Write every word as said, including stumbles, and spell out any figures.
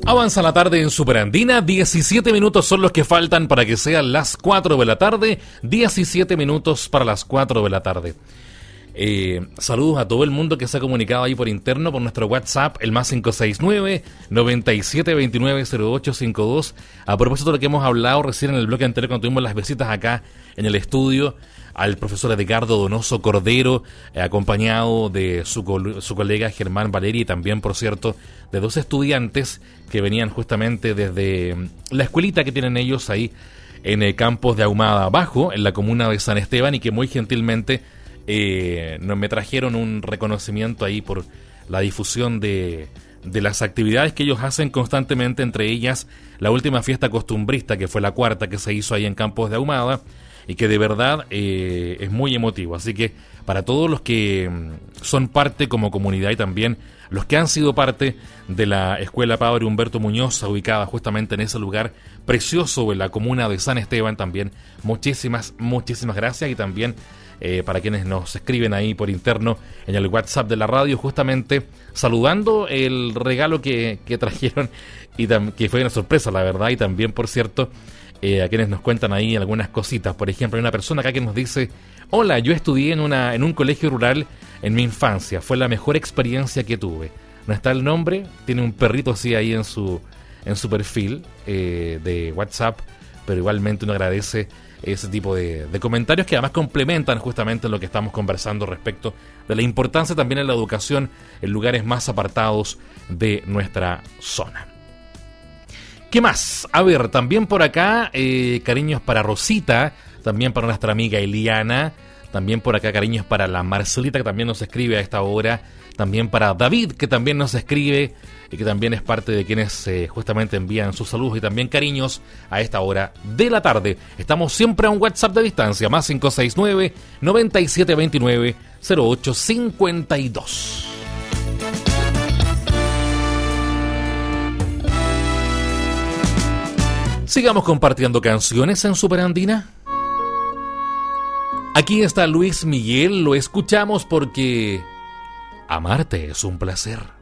Avanza la tarde en Superandina, diecisiete minutos son los que faltan para que sean las cuatro de la tarde, diecisiete minutos para las cuatro de la tarde. Eh, saludos a todo el mundo que se ha comunicado ahí por interno, por nuestro WhatsApp, el más cinco seis nueve, nueve siete dos nueve, cero ocho cinco dos. A propósito de lo que hemos hablado recién en el bloque anterior cuando tuvimos las visitas acá en el estudio, al profesor Edgardo Donoso Cordero, eh, acompañado de su, co- su colega Germán Valeri, y también, por cierto, de dos estudiantes que venían justamente desde la escuelita que tienen ellos ahí en el campus de Ahumada Abajo, en la comuna de San Esteban, y que muy gentilmente eh, nos me trajeron un reconocimiento ahí por la difusión de, de las actividades que ellos hacen constantemente, entre ellas la última fiesta costumbrista, que fue la cuarta que se hizo ahí en Campos de Ahumada, y que de verdad eh, es muy emotivo. Así que para todos los que son parte como comunidad y también los que han sido parte de la Escuela Padre Humberto Muñoz, ubicada justamente en ese lugar precioso en la comuna de San Esteban, también muchísimas, muchísimas gracias. Y también eh, para quienes nos escriben ahí por interno en el WhatsApp de la radio, justamente saludando el regalo que, que trajeron, y tam- que fue una sorpresa, la verdad. Y también, por cierto, Eh, a quienes nos cuentan ahí algunas cositas. Por ejemplo, hay una persona acá que nos dice: hola, yo estudié en una en un colegio rural en mi infancia, fue la mejor experiencia que tuve. No está el nombre, tiene un perrito así ahí en su en su perfil eh, de WhatsApp, pero igualmente uno agradece ese tipo de, de comentarios que además complementan justamente lo que estamos conversando respecto de la importancia también en la educación en lugares más apartados de nuestra zona. ¿Qué más? A ver, también por acá, eh, cariños para Rosita, también para nuestra amiga Eliana, también por acá cariños para la Marcelita, que también nos escribe a esta hora, también para David, que también nos escribe y que también es parte de quienes eh, justamente envían sus saludos y también cariños a esta hora de la tarde. Estamos siempre a un WhatsApp de distancia, más cinco seis nueve, nueve siete dos nueve, cero ocho cinco dos. Sigamos compartiendo canciones en Superandina. Aquí está Luis Miguel, lo escuchamos porque amarte es un placer.